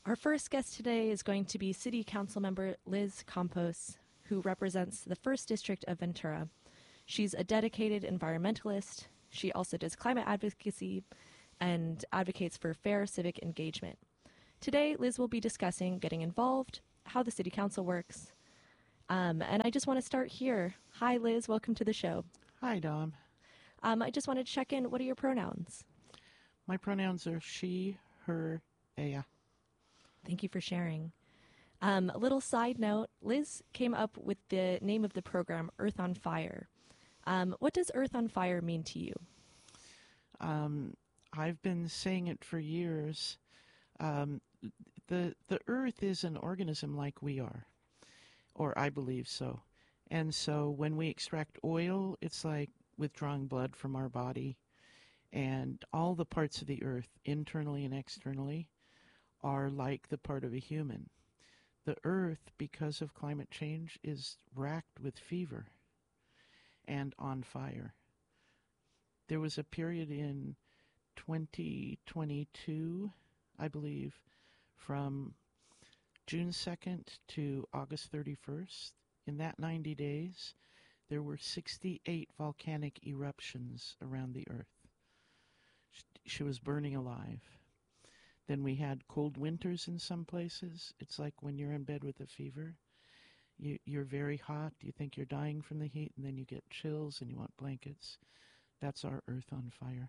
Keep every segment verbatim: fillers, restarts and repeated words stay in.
Our first guest today is going to be City Council member Liz Campos, who represents the first District of Ventura. She's a dedicated environmentalist. She also does climate advocacy and advocates for fair civic engagement. Today, Liz will be discussing getting involved, how the City Council works, um, and I just want to start here. Hi, Liz. Welcome to the show. Hi, Dom. Um, I just wanted to check in. What are your pronouns? My pronouns are she, her, ea. Thank you for sharing. Um, a little side note, Liz came up with the name of the program, Earth on Fire. Um, what does Earth on Fire mean to you? Um, I've been saying it for years. Um, the, the Earth is an organism like we are, or I believe so. And so when we extract oil, it's like withdrawing blood from our body. And all the parts of the Earth, internally and externally, are like the part of a human. The Earth, because of climate change, is racked with fever and on fire. There was a period in twenty twenty-two, I believe, from June second to August thirty-first. In that ninety days, there were sixty-eight volcanic eruptions around the Earth. She was burning alive. Then we had cold winters in some places. It's like when you're in bed with a fever. You, you're very hot. You think you're dying from the heat, and then you get chills and you want blankets. That's our Earth on fire.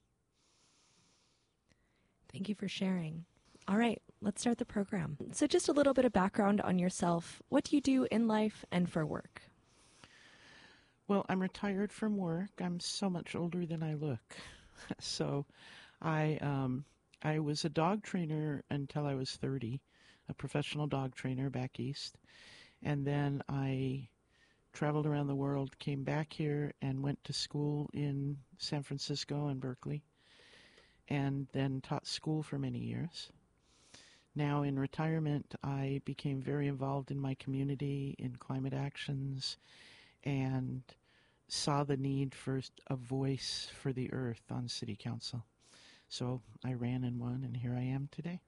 Thank you for sharing. All right, let's start the program. So just a little bit of background on yourself. What do you do in life and for work? Well, I'm retired from work. I'm so much older than I look. so I... Um, I was a dog trainer until I was thirty, a professional dog trainer back east. And then I traveled around the world, came back here, and went to school in San Francisco and Berkeley, and then taught school for many years. Now in retirement, I became very involved in my community, in climate actions, and saw the need for a voice for the Earth on City Council. So I ran and won, and here I am today.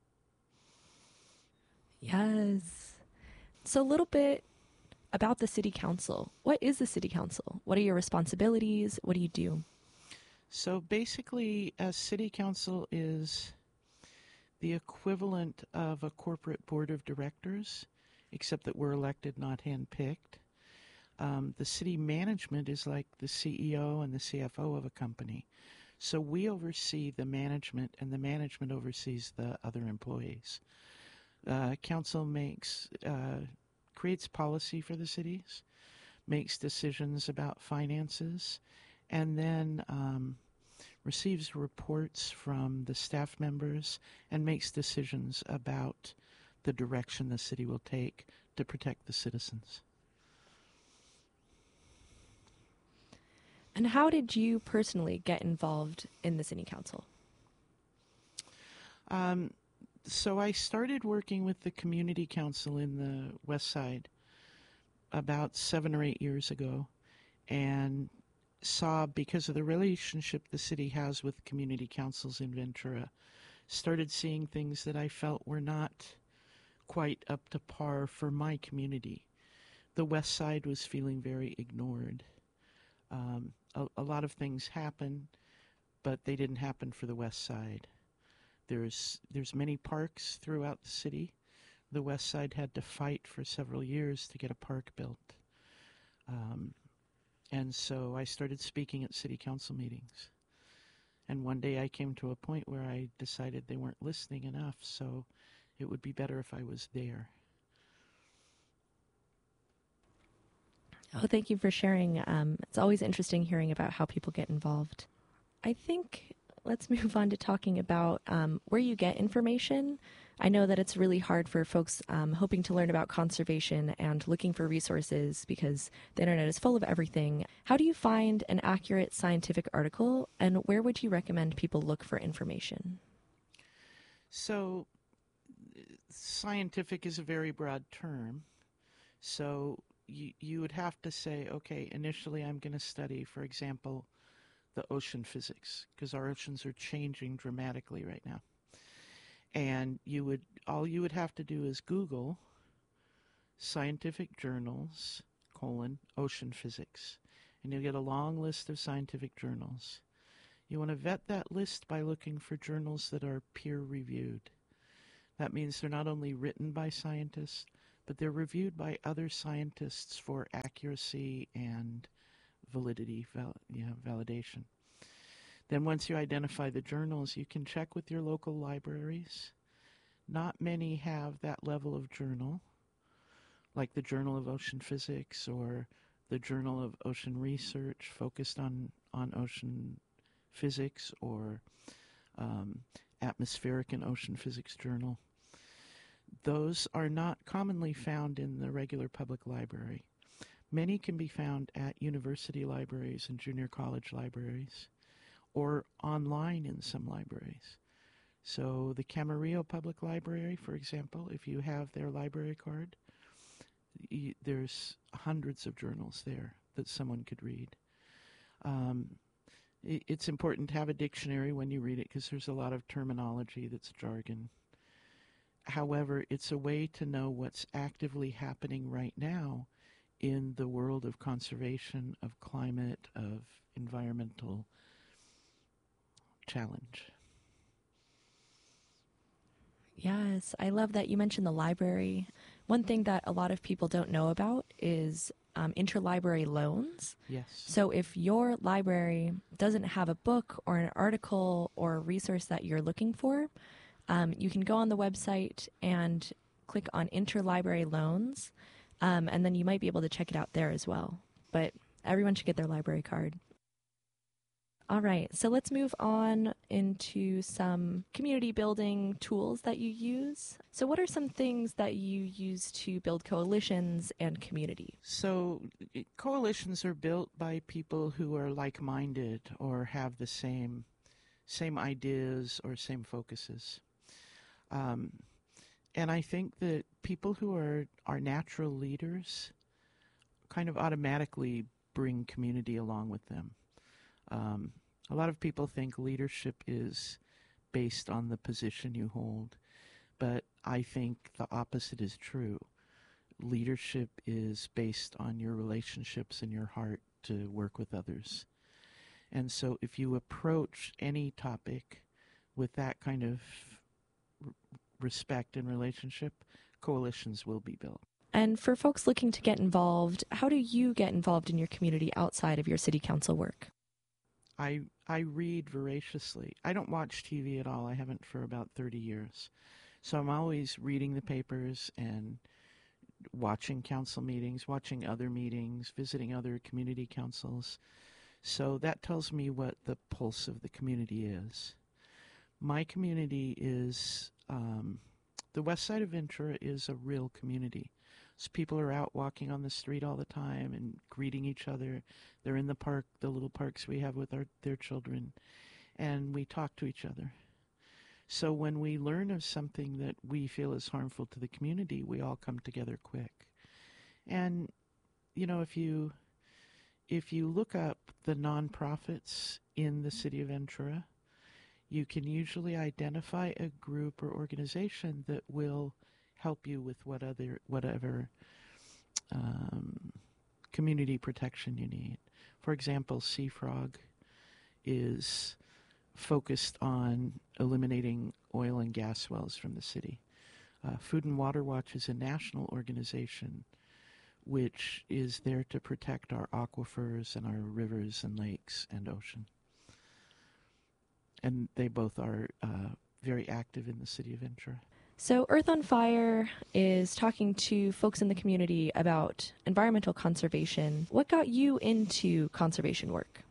Yes. So a little bit about the City Council. What is the City Council? What are your responsibilities? What do you do? So basically, a City Council is the equivalent of a corporate board of directors, except that we're elected, not handpicked. Um, the city management is like the C E O and the C F O of a company. So we oversee the management, and the management oversees the other employees. Uh, council makes, uh, creates policy for the cities, makes decisions about finances, and then um, receives reports from the staff members and makes decisions about the direction the city will take to protect the citizens. And how did you personally get involved in the City Council? Um, so I started working with the community council in the West Side about seven or eight years ago, and saw, because of the relationship the city has with community councils in Ventura, started seeing things that I felt were not quite up to par for my community. The West Side was feeling very ignored. Um, a, a lot of things happen, but they didn't happen for the West Side. There's there's many parks throughout the city. The West Side had to fight for several years to get a park built. Um, and so I started speaking at city council meetings. And one day I came to a point where I decided they weren't listening enough, so it would be better if I was there. Oh, thank you for sharing. Um, it's always interesting hearing about how people get involved. I think let's move on to talking about um, where you get information. I know that it's really hard for folks um, hoping to learn about conservation and looking for resources because the internet is full of everything. How do you find an accurate scientific article, and where would you recommend people look for information? So, scientific is a very broad term. So you, you would have to say, okay, initially I'm going to study, for example, the ocean physics, because our oceans are changing dramatically right now. And you would all you would have to do is Google scientific journals, colon, ocean physics. And you'll get a long list of scientific journals. You want to vet that list by looking for journals that are peer-reviewed. That means they're not only written by scientists, but they're reviewed by other scientists for accuracy and validity, val- yeah, validation. Then once you identify the journals, you can check with your local libraries. Not many have that level of journal, like the Journal of Ocean Physics or the Journal of Ocean Research focused on, on ocean physics, or um, Atmospheric and Ocean Physics Journal. Those are not commonly found in the regular public library. Many can be found at university libraries and junior college libraries, or online in some libraries. So the Camarillo Public Library, for example, if you have their library card, y- there's hundreds of journals there that someone could read. Um, it, it's important to have a dictionary when you read it because there's a lot of terminology that's jargon. However, it's a way to know what's actively happening right now in the world of conservation, of climate, of environmental challenge. Yes, I love that you mentioned the library. One thing that a lot of people don't know about is um, interlibrary loans. Yes. So if your library doesn't have a book or an article or a resource that you're looking for, um, you can go on the website and click on interlibrary loans, um, and then you might be able to check it out there as well. But everyone should get their library card. All right, so let's move on into some community building tools that you use. So what are some things that you use to build coalitions and community? So coalitions are built by people who are like-minded or have the same same ideas or same focuses. Um, and I think that people who are, are natural leaders kind of automatically bring community along with them. Um, a lot of people think leadership is based on the position you hold, but I think the opposite is true. Leadership is based on your relationships and your heart to work with others. And so if you approach any topic with that kind of r- respect and relationship, coalitions will be built. And for folks looking to get involved, how do you get involved in your community outside of your city council work? I I read voraciously. I don't watch T V at all. I haven't for about thirty years. So I'm always reading the papers and watching council meetings, watching other meetings, visiting other community councils. So that tells me what the pulse of the community is. My community is, um, the west side of Ventura is a real community. So people are out walking on the street all the time and greeting each other. They're in the park, the little parks we have with our their children, and we talk to each other. So when we learn of something that we feel is harmful to the community, we all come together quick. And, you know, if you if you look up the nonprofits in the city of Ventura, you can usually identify a group or organization that will help you with what other, whatever um, community protection you need. For example, Sea Frog is focused on eliminating oil and gas wells from the city. Uh, Food and Water Watch is a national organization which is there to protect our aquifers and our rivers and lakes and ocean. And they both are uh, very active in the city of Ventura. So Earth on Fire is talking to folks in the community about environmental conservation. What got you into conservation work?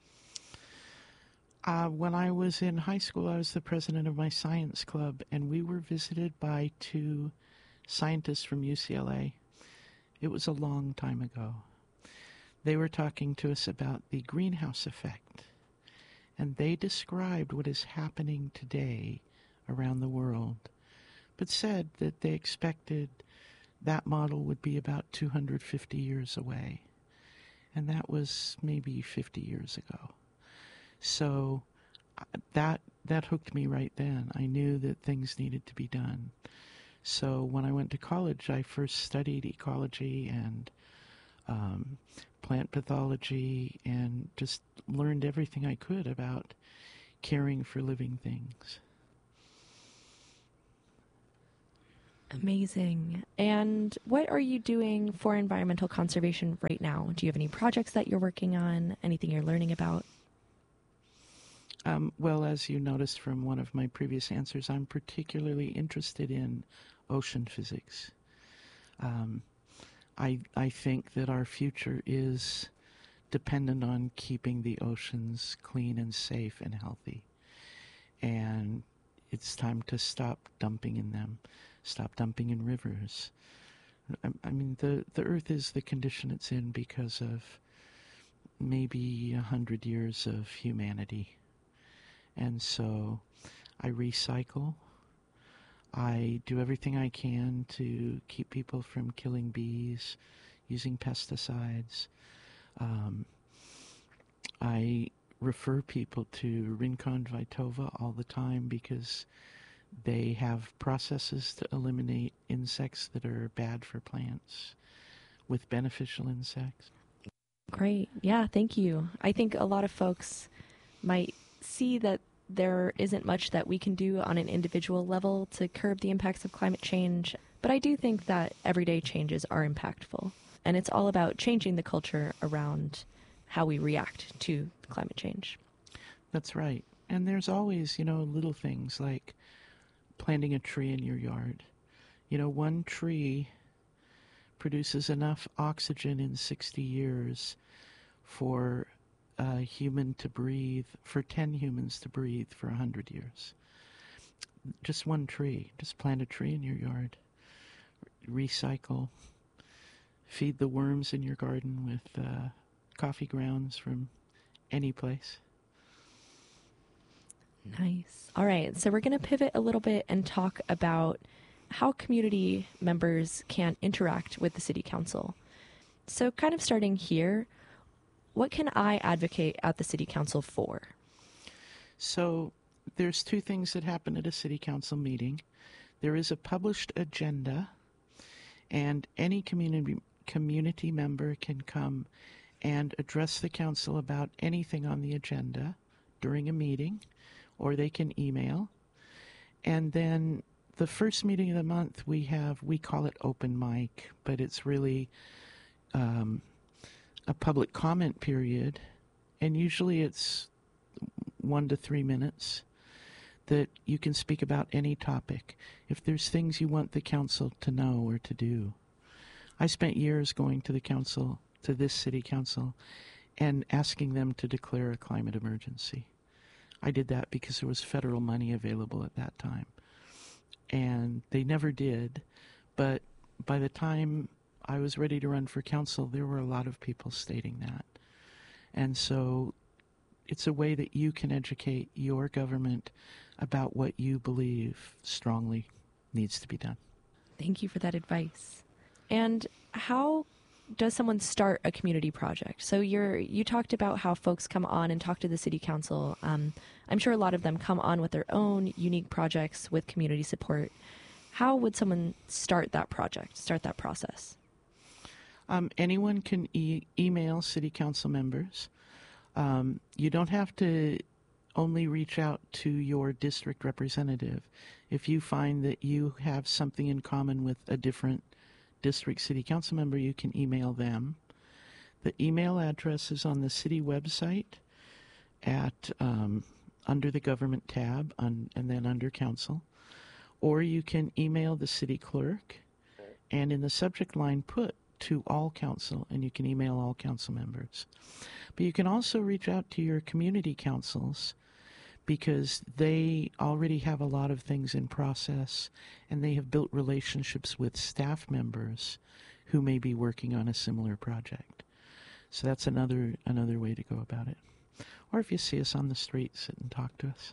Uh, when I was in high school, I was the president of my science club, and we were visited by two scientists from U C L A. It was a long time ago. They were talking to us about the greenhouse effect, and they described what is happening today around the world, but said that they expected that model would be about two hundred fifty years away, and that was maybe fifty years ago. So uh, that that hooked me right then. I knew that things needed to be done. So when I went to college, I first studied ecology and um, plant pathology and just learned everything I could about caring for living things. Amazing. And what are you doing for environmental conservation right now? Do you have any projects that you're working on? Anything you're learning about? Um, well, as you noticed from one of my previous answers, I'm particularly interested in ocean physics. Um, I, I think that our future is dependent on keeping the oceans clean and safe and healthy. And it's time to stop dumping in them, stop dumping in rivers. I, I mean, the, the earth is the condition it's in because of maybe a hundred years of humanity. And so I recycle. I do everything I can to keep people from killing bees, using pesticides. Um, I refer people to Rincon Vitova all the time because they have processes to eliminate insects that are bad for plants with beneficial insects. Great. Yeah, thank you. I think a lot of folks might see that there isn't much that we can do on an individual level to curb the impacts of climate change, but I do think that everyday changes are impactful. And it's all about changing the culture around how we react to climate change. That's right. And there's always, you know, little things like planting a tree in your yard. You know, one tree produces enough oxygen in sixty years for a human to breathe, for ten humans to breathe for one hundred years. Just one tree. Just plant a tree in your yard. Recycle. Feed the worms in your garden with uh, coffee grounds from any place. Nice. All right, so we're going to pivot a little bit and talk about how community members can interact with the City Council. So kind of starting here, what can I advocate at the City Council for? So there's two things that happen at a City Council meeting. There is a published agenda, and any community community member can come and address the council about anything on the agenda during a meeting, or they can email. And then the first meeting of the month we have, we call it open mic, but it's really um, a public comment period, and usually it's one to three minutes that you can speak about any topic. If there's things you want the council to know or to do. I spent years going to the council, to this city council, and asking them to declare a climate emergency. I did that because there was federal money available at that time. And they never did, but by the time I was ready to run for council, there were a lot of people stating that. And so it's a way that you can educate your government about what you believe strongly needs to be done. Thank you for that advice. And how does someone start a community project? So you're you talked about how folks come on and talk to the City Council. Um, I'm sure a lot of them come on with their own unique projects with community support. How would someone start that project, start that process? Um, anyone can e- email City Council members. Um, you don't have to only reach out to your district representative. If you find that you have something in common with a different district City Council member, you can email them. The email address is on the city website at um, under the government tab on, and then under council. Or you can email the city clerk and in the subject line put to all council, and you can email all council members. But you can also reach out to your community councils because they already have a lot of things in process, and they have built relationships with staff members who may be working on a similar project. So that's another another way to go about it. Or if you see us on the street, sit and talk to us.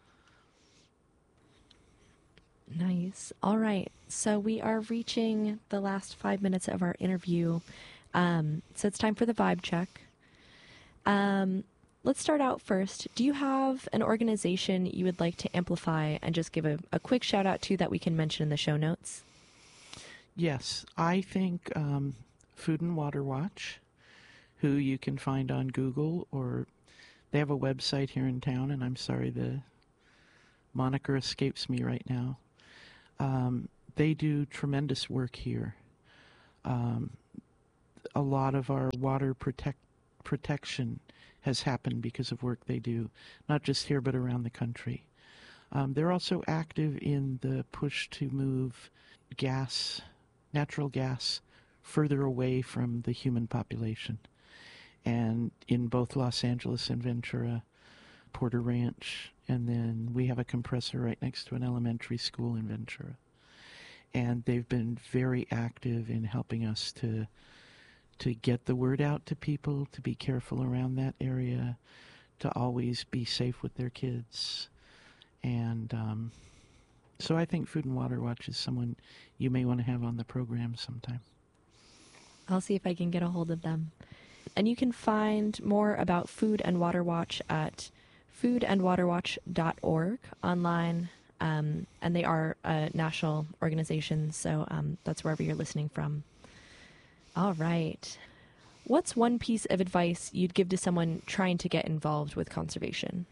Nice. All right. So we are reaching the last five minutes of our interview. Um, so it's time for the vibe check. Um, let's start out first. Do you have an organization you would like to amplify and just give a, a quick shout out to that we can mention in the show notes? Yes, I think um, Food and Water Watch, who you can find on Google, or they have a website here in town, and I'm sorry the moniker escapes me right now. Um, they do tremendous work here. Um, a lot of our water protect, protection has happened because of work they do, not just here but around the country. Um, they're also active in the push to move gas, natural gas, further away from the human population. And in both Los Angeles and Ventura, Porter Ranch, and then we have a compressor right next to an elementary school in Ventura. And they've been very active in helping us to to get the word out to people, to be careful around that area, to always be safe with their kids. And um, so I think Food and Water Watch is someone you may want to have on the program sometime. I'll see if I can get a hold of them. And you can find more about Food and Water Watch at food and water watch dot org online. Um, and they are a national organization, so um, that's wherever you're listening from. All right. What's one piece of advice you'd give to someone trying to get involved with conservation?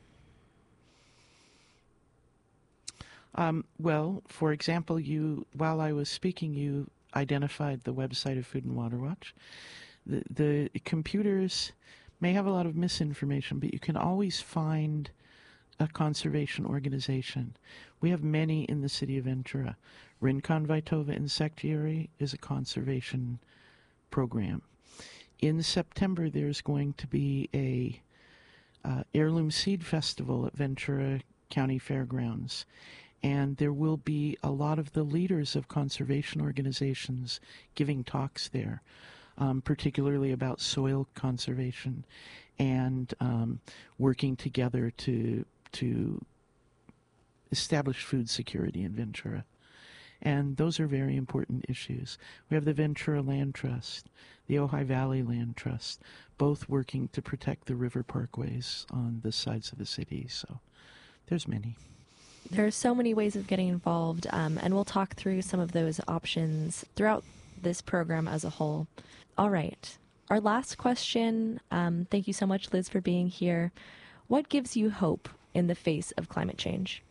Um, well, for example, you while I was speaking, you identified the website of Food and Water Watch. The, the computers may have a lot of misinformation, but you can always find a conservation organization. We have many in the city of Ventura. Rincon Vitova Insectary is a conservation program. In September, there's going to be a uh, heirloom seed festival at Ventura County Fairgrounds, and there will be a lot of the leaders of conservation organizations giving talks there, um, particularly about soil conservation and um, working together to to establish food security in Ventura. And those are very important issues. We have the Ventura Land Trust, the Ojai Valley Land Trust, both working to protect the river parkways on the sides of the city. So there's many. There are so many ways of getting involved, um, and we'll talk through some of those options throughout this program as a whole. All right. Our last question, um, thank you so much, Liz, for being here. What gives you hope in the face of climate change?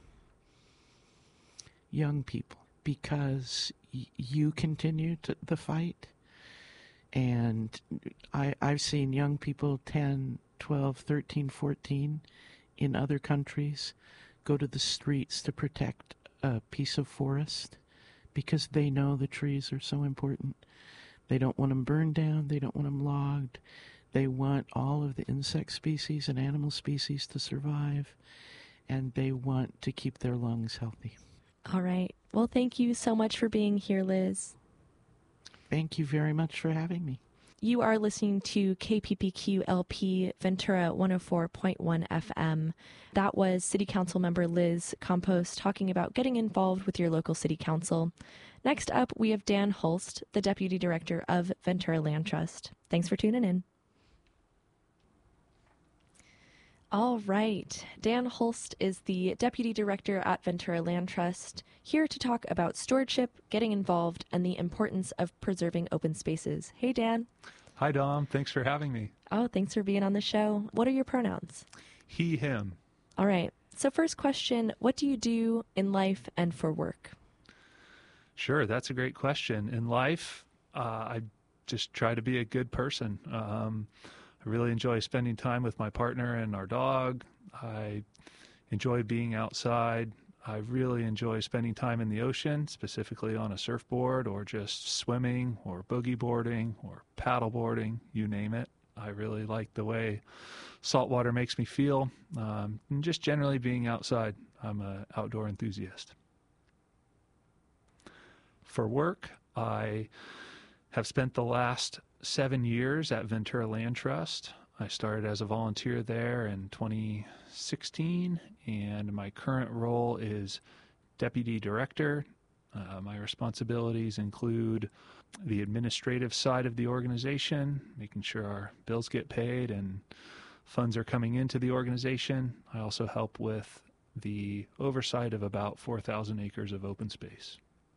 Young people, because y- you continue to the fight. And I, I've seen young people ten, twelve, thirteen, fourteen in other countries go to the streets to protect a piece of forest because they know the trees are so important. They don't want them burned down. They don't want them logged. They want all of the insect species and animal species to survive, and they want to keep their lungs healthy. All right. Well, thank you so much for being here, Liz. Thank you very much for having me. You are listening to K P P Q L P Ventura one oh four point one F M. That was City Council member Liz Campos talking about getting involved with your local city council. Next up, we have Dan Hulst, the Deputy Director of Ventura Land Trust. Thanks for tuning in. All right. Dan Hulst is the Deputy Director at Ventura Land Trust, here to talk about stewardship, getting involved, and the importance of preserving open spaces. Hey, Dan. Hi, Dom. Thanks for having me. Oh, thanks for being on the show. What are your pronouns? He, him. All right. So first question, what do you do in life and for work? Sure, that's a great question. In life, uh, I just try to be a good person. Um, I really enjoy spending time with my partner and our dog. I enjoy being outside. I really enjoy spending time in the ocean, specifically on a surfboard or just swimming or boogie boarding or paddle boarding, you name it. I really like the way saltwater makes me feel, um, and just generally being outside. I'm an outdoor enthusiast. For work, I have spent the last seven years at Ventura Land Trust. I started as a volunteer there in twenty sixteen, and my current role is Deputy Director. Uh, my responsibilities include the administrative side of the organization, making sure our bills get paid and funds are coming into the organization. I also help with the oversight of about four thousand acres of open space.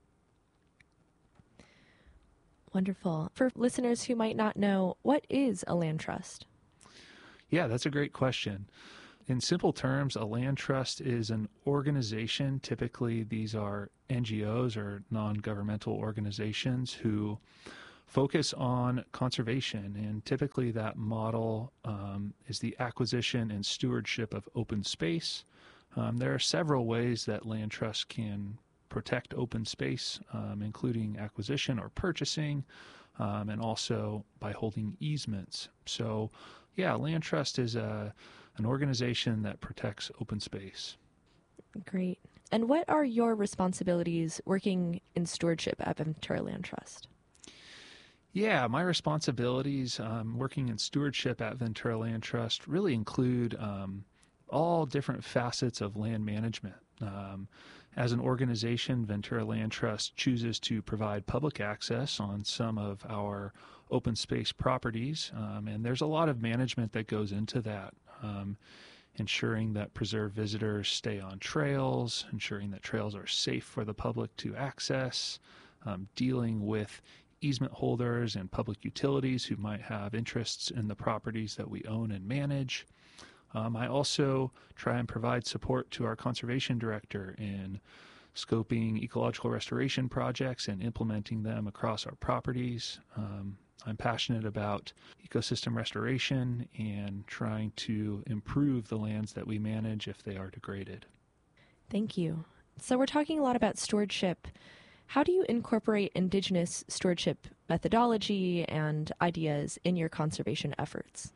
Wonderful. For listeners who might not know, what is a land trust? Yeah, that's a great question. In simple terms, a land trust is an organization. Typically, these are N G Os or non-governmental organizations who focus on conservation. And typically that model um, is the acquisition and stewardship of open space. Um, there are several ways that land trusts can protect open space, um, including acquisition or purchasing, um, and also by holding easements. So, yeah, land trust is a an organization that protects open space. Great. And what are your responsibilities working in stewardship at Ventura Land Trust? Yeah, my responsibilities um, working in stewardship at Ventura Land Trust really include um, all different facets of land management. Um, as an organization, Ventura Land Trust chooses to provide public access on some of our open space properties, um, and there's a lot of management that goes into that. Um, ensuring that preserve visitors stay on trails, ensuring that trails are safe for the public to access, um, dealing with easement holders and public utilities who might have interests in the properties that we own and manage. Um, I also try and provide support to our conservation director in scoping ecological restoration projects and implementing them across our properties. Um, I'm passionate about ecosystem restoration and trying to improve the lands that we manage if they are degraded. Thank you. So we're talking a lot about stewardship. How do you incorporate indigenous stewardship methodology and ideas in your conservation efforts?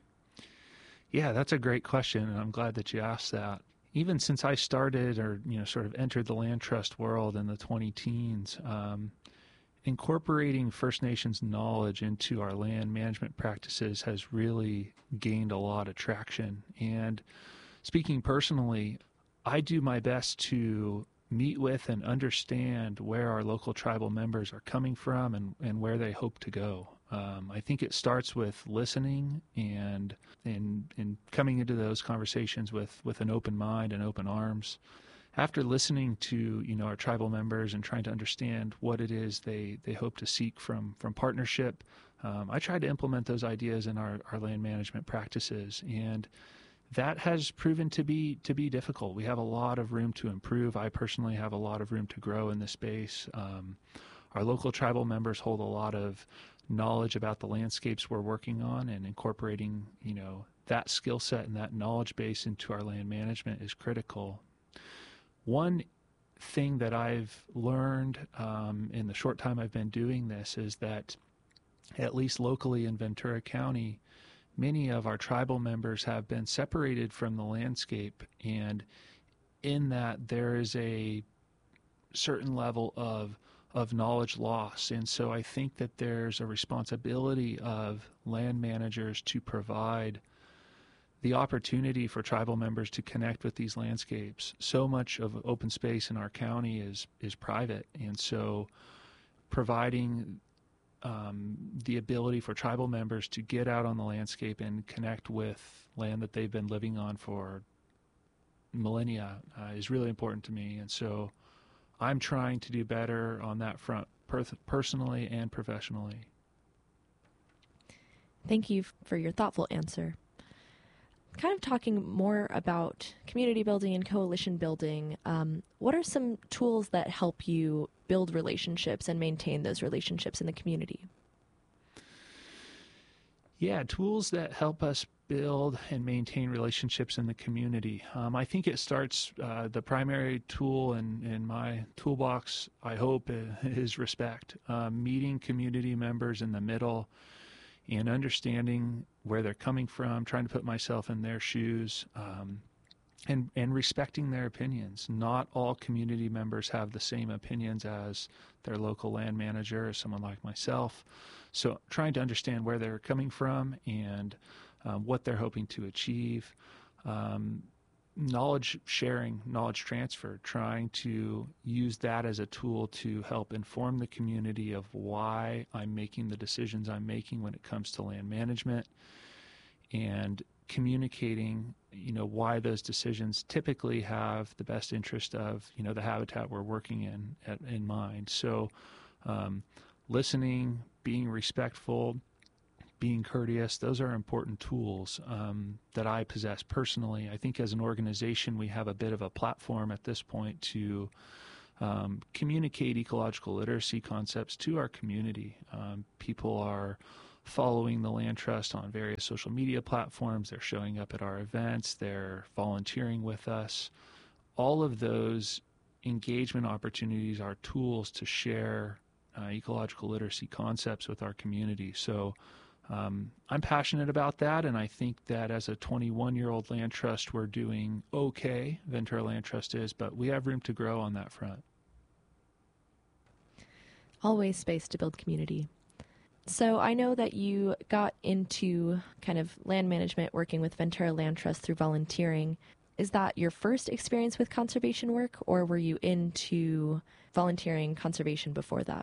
Yeah, that's a great question, and I'm glad that you asked that. Even since I started or, you know, sort of entered the land trust world in the twenty teens, um, incorporating First Nations knowledge into our land management practices has really gained a lot of traction. And speaking personally, I do my best to meet with and understand where our local tribal members are coming from and, and where they hope to go. Um, I think it starts with listening and, and and coming into those conversations with, with an open mind and open arms. After listening to, you know, our tribal members and trying to understand what it is they, they hope to seek from, from partnership, um, I try to implement those ideas in our, our land management practices. And that has proven to be to be difficult. We have a lot of room to improve. I personally have a lot of room to grow in this space. Um, our local tribal members hold a lot of knowledge about the landscapes we're working on, and incorporating, you know, that skill set and that knowledge base into our land management is critical. One thing that I've learned um, in the short time I've been doing this is that, at least locally in Ventura County, many of our tribal members have been separated from the landscape, and in that there is a certain level of of knowledge loss. And so I think that there's a responsibility of land managers to provide the opportunity for tribal members to connect with these landscapes. So much of open space in our county is is private, and so providing um, the ability for tribal members to get out on the landscape and connect with land that they've been living on for millennia uh, is really important to me. And so I'm trying to do better on that front, per- personally and professionally. Thank you for your thoughtful answer. Kind of talking more about community building and coalition building, um, what are some tools that help you build relationships and maintain those relationships in the community? Yeah, tools that help us build and maintain relationships in the community. Um, I think it starts, uh, the primary tool in, in my toolbox, I hope, is respect. Um, meeting community members in the middle and understanding where they're coming from, trying to put myself in their shoes, um, and, and respecting their opinions. Not all community members have the same opinions as their local land manager or someone like myself. So trying to understand where they're coming from and um, what they're hoping to achieve. Um, knowledge sharing, knowledge transfer, trying to use that as a tool to help inform the community of why I'm making the decisions I'm making when it comes to land management, and communicating, you know, why those decisions typically have the best interest of, you know, the habitat we're working in at, in mind. So um, listening, being respectful, being courteous, those are important tools um, that I possess personally. I think as an organization, we have a bit of a platform at this point to um, communicate ecological literacy concepts to our community. Um, people are following the Land Trust on various social media platforms. They're showing up at our events. They're volunteering with us. All of those engagement opportunities are tools to share uh, ecological literacy concepts with our community. So um, I'm passionate about that, and I think that as a twenty-one-year-old land trust, we're doing okay. Ventura Land Trust is, but we have room to grow on that front. Always space to build community. So I know that you got into kind of land management working with Ventura Land Trust through volunteering. Is that your first experience with conservation work, or were you into volunteering conservation before that?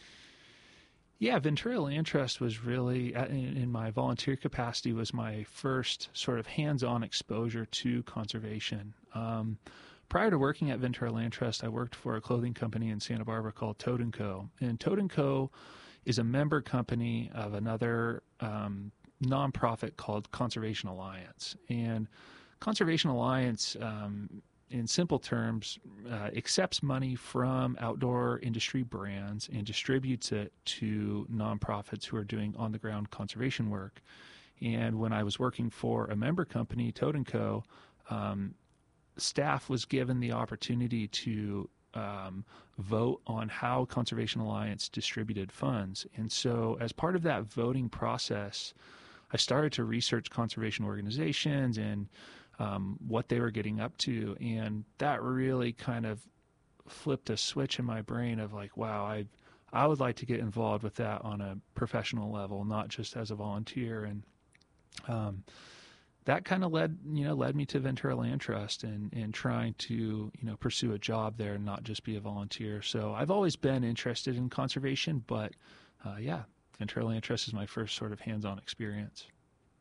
Yeah, Ventura Land Trust was really, in, in my volunteer capacity, was my first sort of hands-on exposure to conservation. Um, prior to working at Ventura Land Trust, I worked for a clothing company in Santa Barbara called Toad and Co. And Toad and Co. is a member company of another um, nonprofit called Conservation Alliance. And Conservation Alliance, um, in simple terms, uh, accepts money from outdoor industry brands and distributes it to nonprofits who are doing on-the-ground conservation work. And when I was working for a member company, Toad and Co., um, staff was given the opportunity to um, vote on how Conservation Alliance distributed funds. And so as part of that voting process, I started to research conservation organizations and Um, what they were getting up to, and that really kind of flipped a switch in my brain of like, wow, I I would like to get involved with that on a professional level, not just as a volunteer. And um, that kind of led you know led me to Ventura Land Trust and and trying to you know pursue a job there and not just be a volunteer. So I've always been interested in conservation, but uh, yeah, Ventura Land Trust is my first sort of hands-on experience.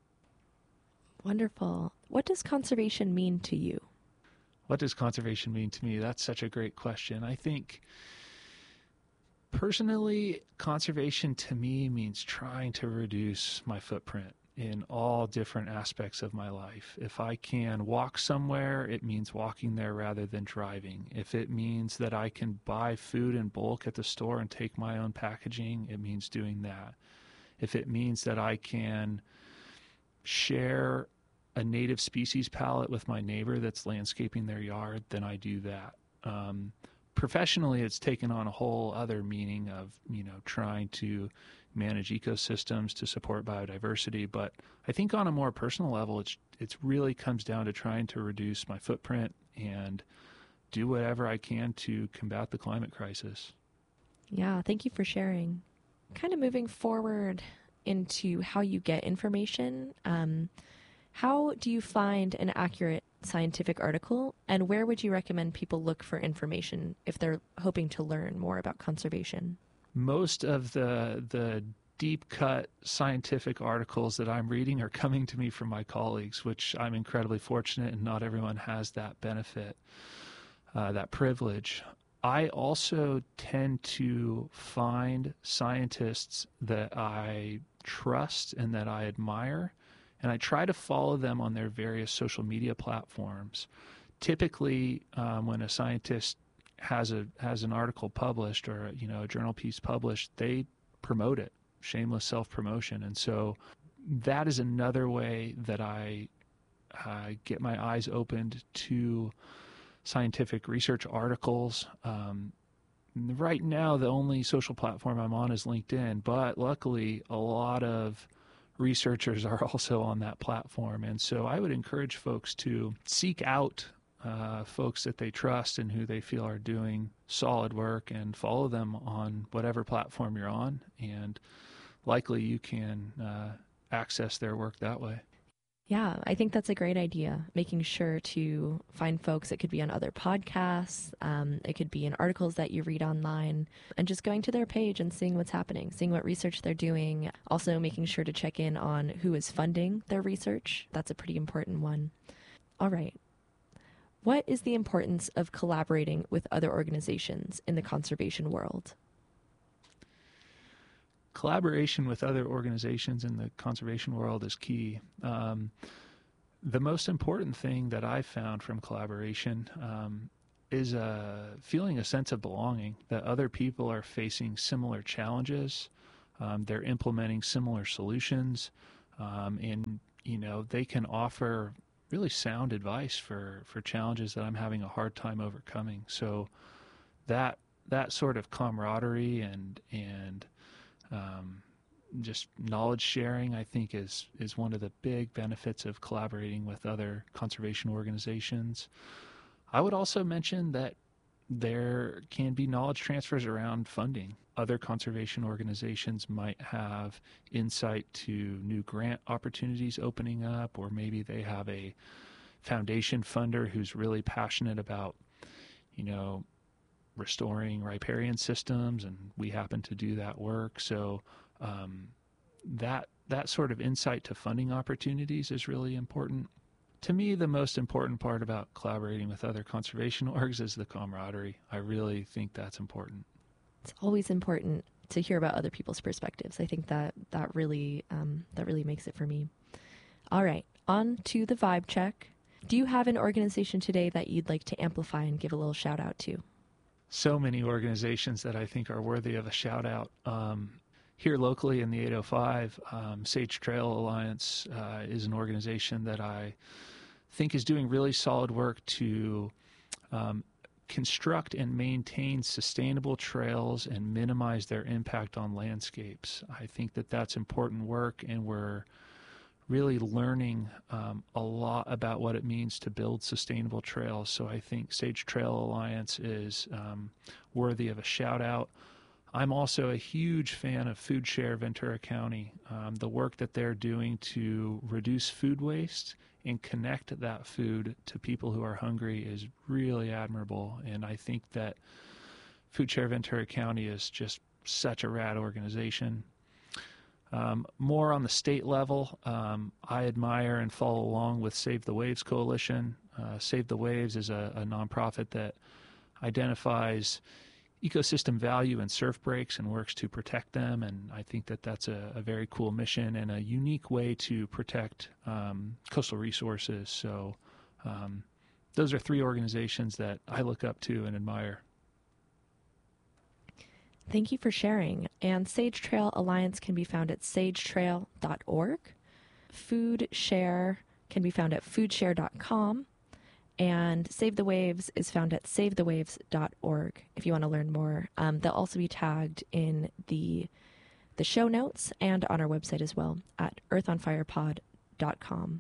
Wonderful. What does conservation mean to you? What does conservation mean to me? That's such a great question. I think personally, conservation to me means trying to reduce my footprint in all different aspects of my life. If I can walk somewhere, it means walking there rather than driving. If it means that I can buy food in bulk at the store and take my own packaging, it means doing that. If it means that I can share a native species palette with my neighbor that's landscaping their yard, then I do that. Um, professionally, it's taken on a whole other meaning of, you know, trying to manage ecosystems to support biodiversity. But I think on a more personal level, it's it's really comes down to trying to reduce my footprint and do whatever I can to combat the climate crisis. Yeah, thank you for sharing. Kind of moving forward into how you get information. Um, how do you find an accurate scientific article, and where would you recommend people look for information if they're hoping to learn more about conservation? Most of the the deep cut scientific articles that I'm reading are coming to me from my colleagues, which I'm incredibly fortunate, and not everyone has that benefit, uh, that privilege. I also tend to find scientists that I trust and that I admire, and I try to follow them on their various social media platforms. Typically, um, when a scientist has a has an article published or you know a journal piece published, they promote it, shameless self-promotion, and so that is another way that I uh, get my eyes opened to scientific research articles. Um, right now, the only social platform I'm on is LinkedIn, but luckily a lot of researchers are also on that platform. And so I would encourage folks to seek out uh, folks that they trust and who they feel are doing solid work and follow them on whatever platform you're on. And likely you can uh, access their work that way. Yeah, I think that's a great idea. Making sure to find folks. It could be on other podcasts, um, it could be in articles that you read online, and just going to their page and seeing what's happening, seeing what research they're doing. Also, making sure to check in on who is funding their research. That's a pretty important one. All right. What is the importance of collaborating with other organizations in the conservation world? Collaboration with other organizations in the conservation world is key. Um, the most important thing that I've found from collaboration um, is uh, feeling a sense of belonging, that other people are facing similar challenges, um, they're implementing similar solutions, um, and you know they can offer really sound advice for, for challenges that I'm having a hard time overcoming. So that that sort of camaraderie and and Um, just knowledge sharing, I think, is is one of the big benefits of collaborating with other conservation organizations. I would also mention that there can be knowledge transfers around funding. Other conservation organizations might have insight to new grant opportunities opening up, or maybe they have a foundation funder who's really passionate about, you know, restoring riparian systems, and we happen to do that work. So um, that that sort of insight to funding opportunities is really important. To me, the most important part about collaborating with other conservation orgs is the camaraderie. I really think that's important. It's always important to hear about other people's perspectives. I think that that really um, that really makes it for me. All right, on to the vibe check. Do you have an organization today that you'd like to amplify and give a little shout out to? So many organizations that I think are worthy of a shout out. Um, here locally in the eight oh five, um, Sage Trail Alliance uh, is an organization that I think is doing really solid work to um, construct and maintain sustainable trails and minimize their impact on landscapes. I think that that's important work, and we're really learning um, a lot about what it means to build sustainable trails. So I think Sage Trail Alliance is um, worthy of a shout out. I'm also a huge fan of Food Share Ventura County. Um, the work that they're doing to reduce food waste and connect that food to people who are hungry is really admirable. And I think that Food Share Ventura County is just such a rad organization. Um, more on the state level, um, I admire and follow along with Save the Waves Coalition. Uh, Save the Waves is a, a nonprofit that identifies ecosystem value in surf breaks and works to protect them, and I think that that's a, a very cool mission and a unique way to protect um, coastal resources. So um, those are three organizations that I look up to and admire. Thank you for sharing. And Sage Trail Alliance can be found at sage trail dot org. Food Share can be found at food share dot com. And Save the Waves is found at save the waves dot org if you want to learn more. Um, they'll also be tagged in the the show notes and on our website as well at earth on fire pod dot com.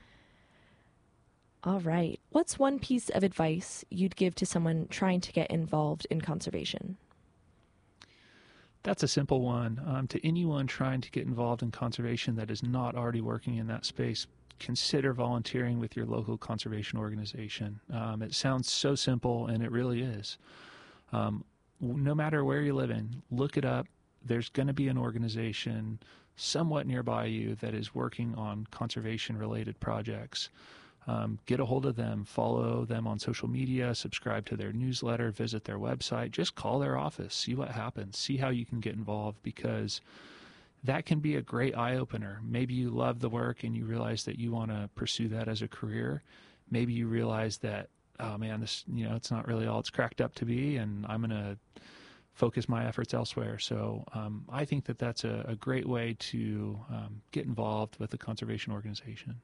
All right. What's one piece of advice you'd give to someone trying to get involved in conservation? That's a simple one. Um, to anyone trying to get involved in conservation that is not already working in that space, consider volunteering with your local conservation organization. Um, it sounds so simple, and it really is. Um, no matter where you live in, look it up. There's going to be an organization somewhat nearby you that is working on conservation-related projects. Um, get a hold of them, follow them on social media, subscribe to their newsletter, visit their website, just call their office, see what happens, see how you can get involved, because that can be a great eye-opener. Maybe you love the work and you realize that you want to pursue that as a career. Maybe you realize that, oh man, this, you know, it's not really all it's cracked up to be, and I'm going to focus my efforts elsewhere. So um, I think that that's a, a great way to um, get involved with a conservation organization.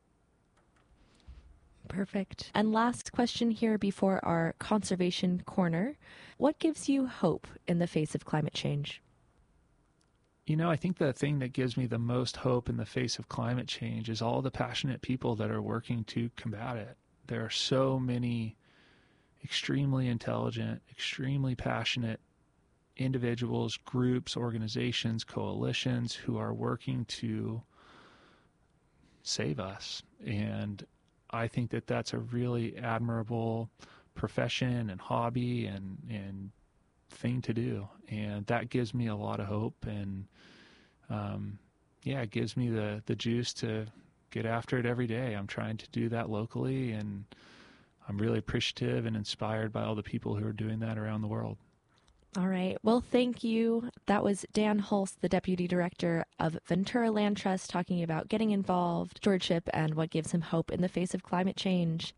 Perfect. And last question here before our conservation corner. What gives you hope in the face of climate change? You know, I think the thing that gives me the most hope in the face of climate change is all the passionate people that are working to combat it. There are so many extremely intelligent, extremely passionate individuals, groups, organizations, coalitions who are working to save us. And I think that that's a really admirable profession and hobby and, and thing to do. And that gives me a lot of hope. And um, yeah, it gives me the, the juice to get after it every day. I'm trying to do that locally, and I'm really appreciative and inspired by all the people who are doing that around the world. All right. Well, thank you. That was Dan Hulse, the Deputy Director of Ventura Land Trust, talking about getting involved, stewardship, and what gives him hope in the face of climate change.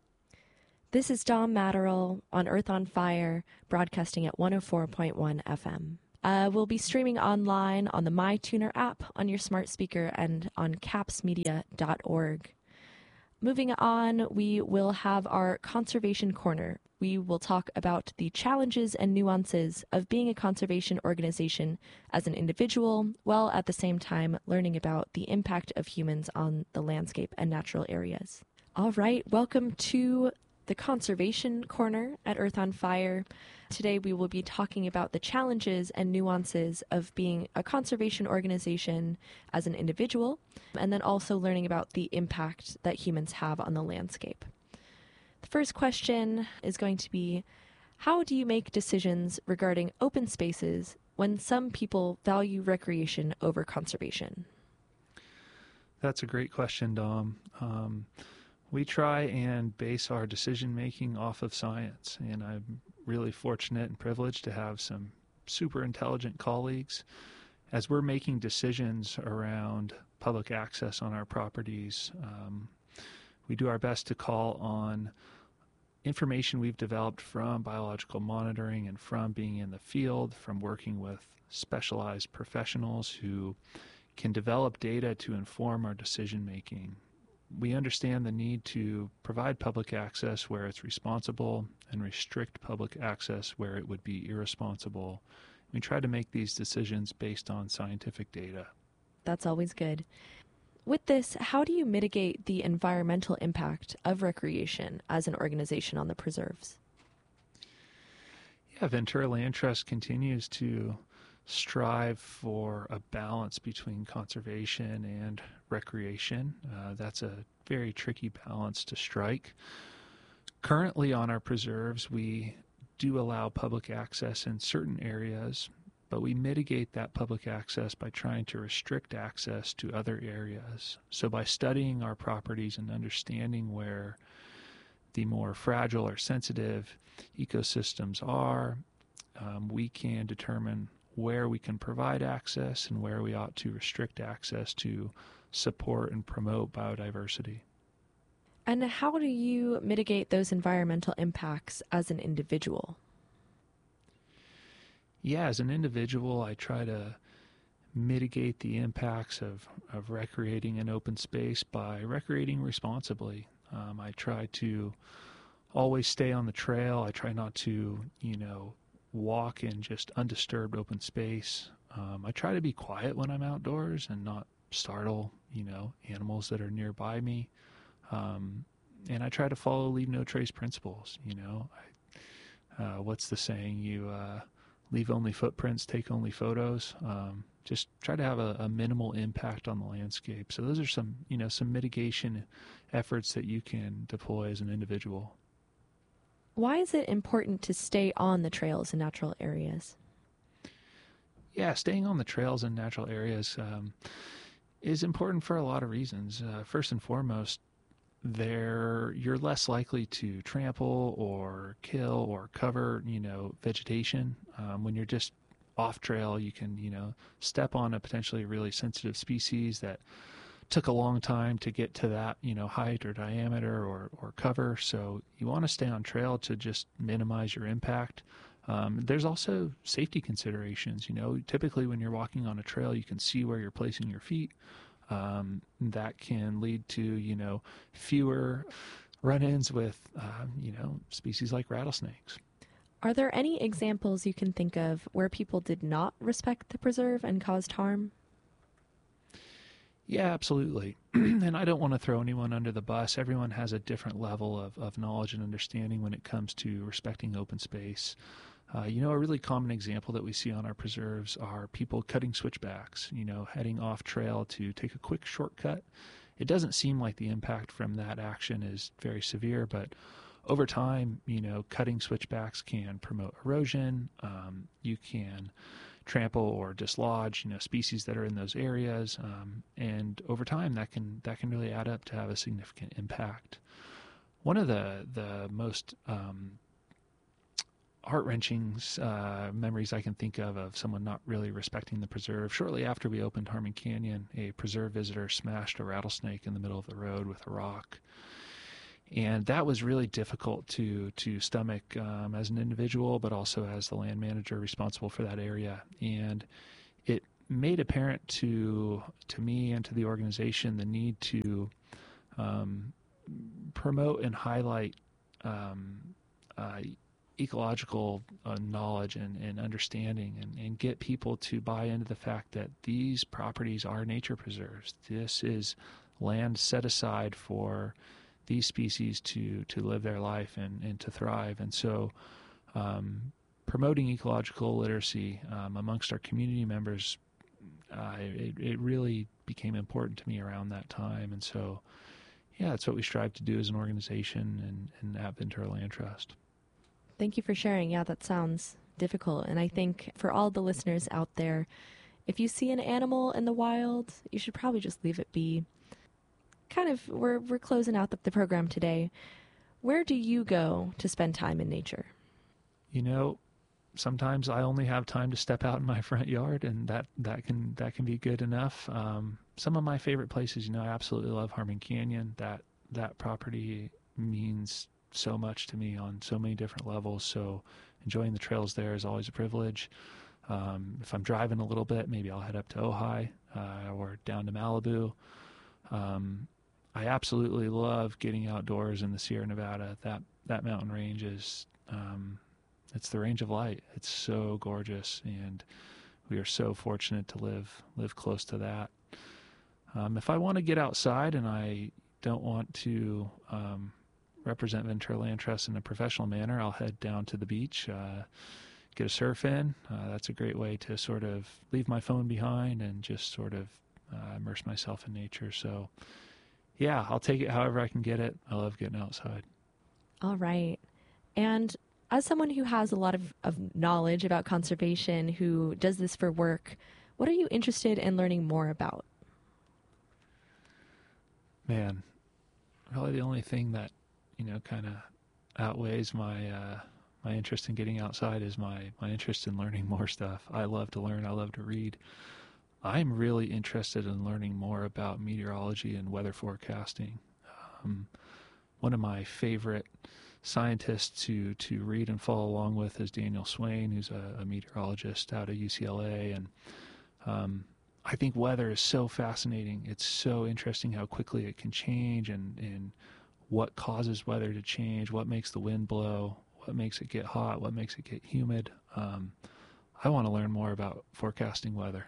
This is Dom Matterall on Earth on Fire, broadcasting at one oh four point one F M. Uh, we'll be streaming online on the MyTuner app on your smart speaker and on caps media dot org. Moving on, we will have our Conservation Corner. We will talk about the challenges and nuances of being a conservation organization as an individual, while at the same time learning about the impact of humans on the landscape and natural areas. All right, welcome to the Conservation Corner at Earth on Fire. Today we will be talking about the challenges and nuances of being a conservation organization as an individual, and then also learning about the impact that humans have on the landscape. The first question is going to be, how do you make decisions regarding open spaces when some people value recreation over conservation? That's a great question, Dom. Um, we try and base our decision-making off of science, and I'm really fortunate and privileged to have some super intelligent colleagues. As we're making decisions around public access on our properties, um, we do our best to call on information we've developed from biological monitoring and from being in the field, from working with specialized professionals who can develop data to inform our decision making. We understand the need to provide public access where it's responsible and restrict public access where it would be irresponsible. We try to make these decisions based on scientific data. That's always good. With this, how do you mitigate the environmental impact of recreation as an organization on the preserves? Yeah, Ventura Land Trust continues to strive for a balance between conservation and recreation. Uh, that's a very tricky balance to strike. Currently on our preserves, we do allow public access in certain areas, but we mitigate that public access by trying to restrict access to other areas. So by studying our properties and understanding where the more fragile or sensitive ecosystems are, um, we can determine where we can provide access and where we ought to restrict access to support and promote biodiversity. And how do you mitigate those environmental impacts as an individual? Yeah, as an individual, I try to mitigate the impacts of, of recreating in open space by recreating responsibly. Um, I try to always stay on the trail. I try not to, you know, walk in just undisturbed open space. Um, I try to be quiet when I'm outdoors and not startle, you know, animals that are nearby me. Um, and I try to follow leave no trace principles. You know, I, uh, what's the saying? You uh, leave only footprints, take only photos. Um, just try to have a, a minimal impact on the landscape. So those are some, you know, some mitigation efforts that you can deploy as an individual. Why is it important to stay on the trails in natural areas? Yeah, staying on the trails in natural areas um, is important for a lot of reasons. Uh, first and foremost, there you're less likely to trample or kill or cover, you know, vegetation. Um, when you're just off trail, you can, you know, step on a potentially really sensitive species that took a long time to get to that, you know, height or diameter or, or cover. So you want to stay on trail to just minimize your impact. Um, there's also safety considerations. You know, typically when you're walking on a trail, you can see where you're placing your feet. Um, that can lead to, you know, fewer run-ins with, uh, you know, species like rattlesnakes. Are there any examples you can think of where people did not respect the preserve and caused harm? Yeah, absolutely. And I don't want to throw anyone under the bus. Everyone has a different level of, of knowledge and understanding when it comes to respecting open space. Uh, you know, a really common example that we see on our preserves are people cutting switchbacks, you know, heading off trail to take a quick shortcut it doesn't seem like the impact from that action is very severe, but over time, you know, cutting switchbacks can promote erosion. Um, you can trample or dislodge, you know, species that are in those areas, um, and over time, that can that can really add up to have a significant impact. One of the the most um, heart-wrenching uh, memories I can think of of someone not really respecting the preserve. Shortly after we opened Harmon Canyon, a preserve visitor smashed a rattlesnake in the middle of the road with a rock. And that was really difficult to to stomach um, as an individual, but also as the land manager responsible for that area. And it made apparent to to me and to the organization the need to um, promote and highlight um, uh, ecological uh, knowledge and, and understanding, and, and get people to buy into the fact that these properties are nature preserves. This is land set aside for these species to, to live their life and, and to thrive. And so um, promoting ecological literacy um, amongst our community members, uh, it, it really became important to me around that time. And so, yeah, that's what we strive to do as an organization and, and at Ventura Land Trust. Thank you for sharing. Yeah, that sounds difficult. And I think for all the listeners out there, if you see an animal in the wild, you should probably just leave it be. Kind of, we're we're closing out the, the program today. Where do you go to spend time in nature? You know, sometimes I only have time to step out in my front yard, and that, that can that can be good enough. Um, some of my favorite places, you know, I absolutely love Harmon Canyon. That that property means so much to me on so many different levels. So enjoying the trails there is always a privilege. Um, if I'm driving a little bit, maybe I'll head up to Ojai uh, or down to Malibu. Um, I absolutely love getting outdoors in the Sierra Nevada. That that mountain range is, um, it's the range of light. It's so gorgeous, and we are so fortunate to live live close to that. Um, if I want to get outside and I don't want to um, represent Ventura Land Trust in a professional manner, I'll head down to the beach, uh, get a surf in. Uh, that's a great way to sort of leave my phone behind and just sort of uh, immerse myself in nature. So, yeah, I'll take it however I can get it. I love getting outside. All right. And as someone who has a lot of, of knowledge about conservation, who does this for work, what are you interested in learning more about? Man, probably the only thing that, you know, kind of outweighs my uh, my interest in getting outside is my, my interest in learning more stuff. I love to learn. I love to read. I'm really interested in learning more about meteorology and weather forecasting. Um, one of my favorite scientists to, to read and follow along with is Daniel Swain, who's a, a meteorologist out of U C L A. And um, I think weather is so fascinating. It's so interesting how quickly it can change, and, and what causes weather to change, what makes the wind blow, what makes it get hot, what makes it get humid. Um, I want to learn more about forecasting weather.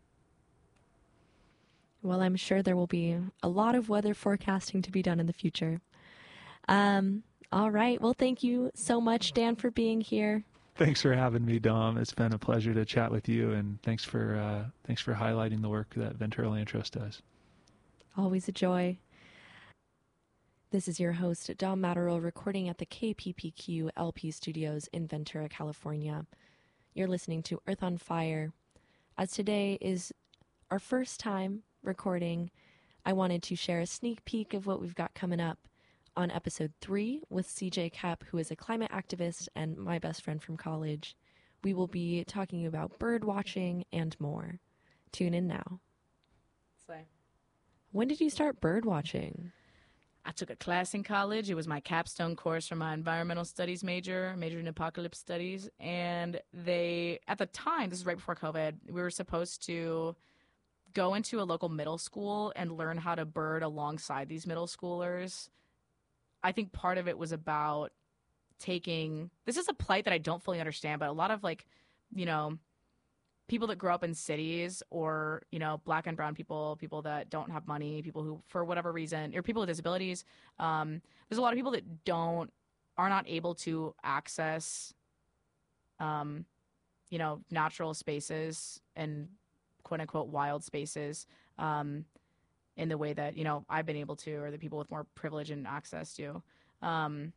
Well, I'm sure there will be a lot of weather forecasting to be done in the future. Um, all right. Well, thank you so much, Dan, for being here. Thanks for having me, Dom. It's been a pleasure to chat with you, and thanks for uh, thanks for highlighting the work that Ventura Land Trust does. Always a joy. This is your host, Dom Matterall, recording at the K P P Q L P studios in Ventura, California. You're listening to Earth on Fire. As today is our first time recording, I wanted to share a sneak peek of what we've got coming up on episode three with C J Kapp, who is a climate activist and my best friend from college. We will be talking about bird watching and more. Tune in now. So, When did you start bird watching? I took a class in college. It was my capstone course for my environmental studies major, majored in apocalypse studies. And they, at the time, this is right before COVID, we were supposed to go into a local middle school and learn how to bird alongside these middle schoolers. I think part of it was about taking, this is a plight that I don't fully understand, but a lot of, like, you know, people that grow up in cities, or, you know, black and brown people, people that don't have money, people who, for whatever reason, or people with disabilities, um, there's a lot of people that don't, are not able to access, um, you know, natural spaces and quote unquote wild spaces. Um, in the way that, you know, I've been able to, or the people with more privilege and access to. Um,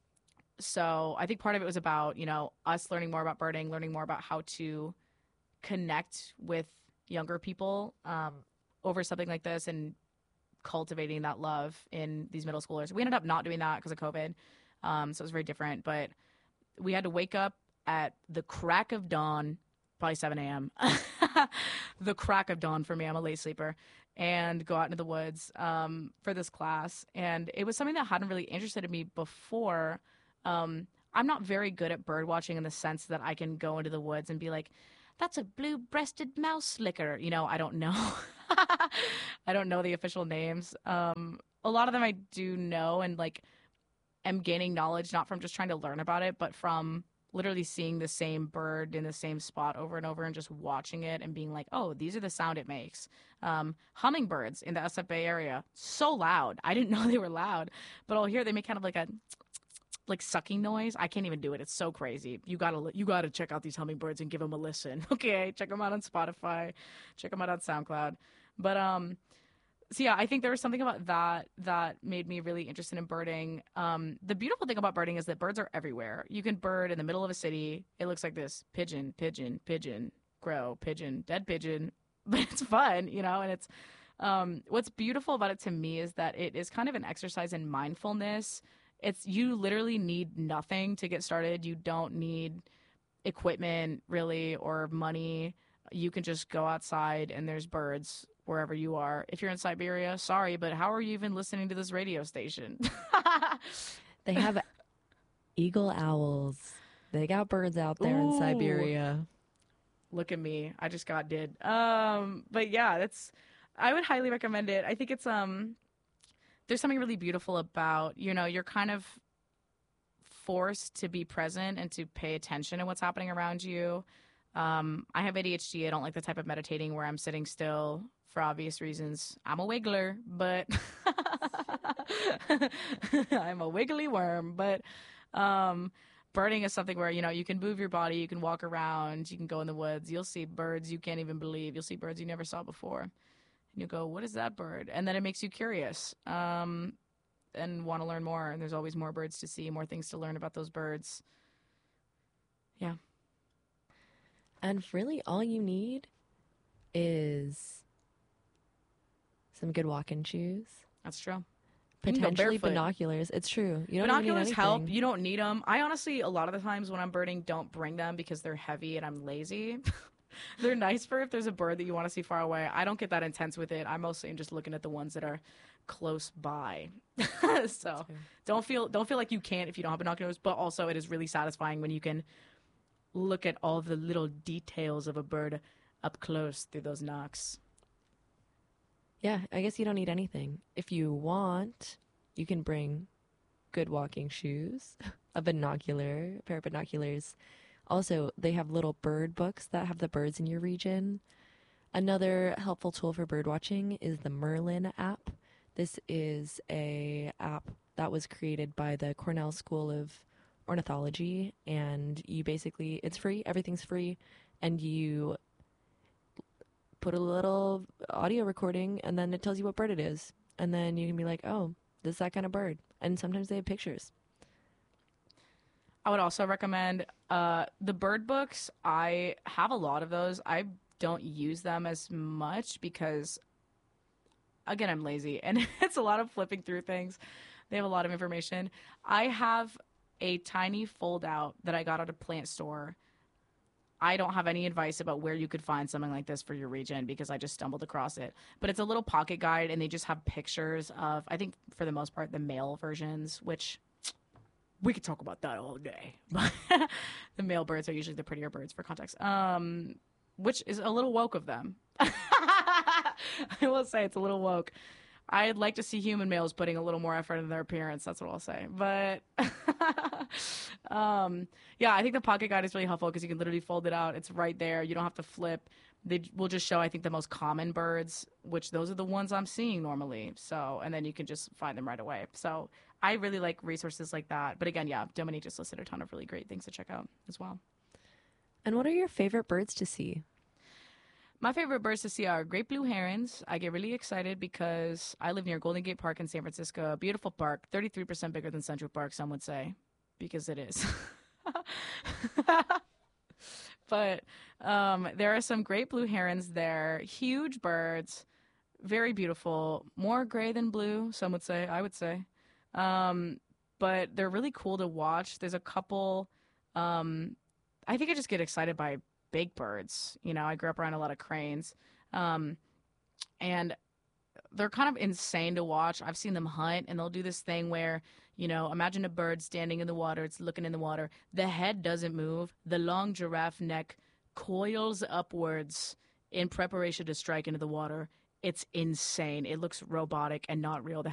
so I think part of it was about, you know, us learning more about birding, learning more about how to connect with younger people um, over something like this, and cultivating that love in these middle schoolers. We ended up not doing that because of COVID. Um, so it was very different, but we had to wake up at the crack of dawn, probably seven a.m. The crack of dawn for me. I'm a late sleeper. And go out into the woods um, for this class. And it was something that hadn't really interested me before. Um, I'm not very good at bird watching in the sense that I can go into the woods and be like, that's a blue-breasted mouse licker. You know, I don't know. I don't know the official names. Um, a lot of them I do know, and like am gaining knowledge, not from just trying to learn about it, but from literally seeing the same bird in the same spot over and over and just watching it and being like, oh, these are the sound it makes. Um, hummingbirds in the S F Bay area, so loud. I didn't know they were loud, but I'll hear they make kind of like a like sucking noise. I can't even do it. It's so crazy. You gotta you gotta check out these hummingbirds and give them a listen. Okay, check them out on Spotify, check them out on SoundCloud. But um, so yeah, I think there was something about that that made me really interested in birding. Um, the beautiful thing about birding is that birds are everywhere. You can bird in the middle of a city. It looks like this: pigeon, pigeon, pigeon, crow, pigeon, dead pigeon. But it's fun, you know. And it's um, what's beautiful about it to me is that it is kind of an exercise in mindfulness. It's you literally need nothing to get started. You don't need equipment really or money. You can just go outside and there's birds wherever you are. If you're in Siberia, sorry, but how are you even listening to this radio station? They have eagle owls. They got birds out there Ooh. in Siberia. Look at me. I just got did. Um, but yeah, that's I would highly recommend it. I think it's um there's something really beautiful about, you know, you're kind of forced to be present and to pay attention to what's happening around you. Um, I have A D H D. I don't like the type of meditating where I'm sitting still for obvious reasons. I'm a wiggler, but I'm a wiggly worm. But um, birding is something where, you know, you can move your body, you can walk around, you can go in the woods. You'll see birds you can't even believe. You'll see birds you never saw before. And you go, what is that bird? And then it makes you curious um, and want to learn more. And there's always more birds to see, more things to learn about those birds. Yeah. And really all you need is some good walking shoes. That's true. You can go Potentially barefoot. binoculars. It's true. You don't even Binoculars need help. anything. You don't need them. I honestly, a lot of the times when I'm birding, don't bring them because they're heavy and I'm lazy. They're nice for if there's a bird that you want to see far away. I don't get that intense with it. I mostly am just looking at the ones that are close by. So don't feel don't feel like you can't if you don't have binoculars. But also, it is really satisfying when you can look at all the little details of a bird up close through those knocks. Yeah, I guess you don't need anything. If you want, you can bring good walking shoes, a binocular, a pair of binoculars. Also, they have little bird books that have the birds in your region. Another helpful tool for bird watching is the Merlin app. This is a app that was created by the Cornell School of Ornithology, and you basically, it's free, everything's free, and you put a little audio recording, and then it tells you what bird it is. And then you can be like, oh, this is that kind of bird. And sometimes they have pictures. I would also recommend uh, the bird books. I have a lot of those. I don't use them as much because, again, I'm lazy. And it's a lot of flipping through things. They have a lot of information. I have a tiny fold-out that I got at a plant store. I don't have any advice about where you could find something like this for your region because I just stumbled across it. But it's a little pocket guide, and they just have pictures of, I think, for the most part, the male versions, which we could talk about that all day. The male birds are usually the prettier birds for context, um, which is a little woke of them. I will say it's a little woke. I'd like to see human males putting a little more effort into their appearance. That's what I'll say. But um, yeah, I think the pocket guide is really helpful because you can literally fold it out. It's right there. You don't have to flip. They will just show, I think, the most common birds, which those are the ones I'm seeing normally. So, and then you can just find them right away. So I really like resources like that. But again, yeah, Dominique just listed a ton of really great things to check out as well. And what are your favorite birds to see? My favorite birds to see are great blue herons. I get really excited because I live near Golden Gate Park in San Francisco, a beautiful park, thirty-three percent bigger than Central Park, some would say, because it is. But um, there are some great blue herons there, huge birds, very beautiful, more gray than blue, some would say, I would say. Um, but they're really cool to watch. There's a couple, um, I think I just get excited by big birds. You know, I grew up around a lot of cranes. Um, and they're kind of insane to watch. I've seen them hunt, and they'll do this thing where, you know, imagine a bird standing in the water. It's looking in the water. The head doesn't move. The long giraffe neck coils upwards in preparation to strike into the water. It's insane. It looks robotic and not real. The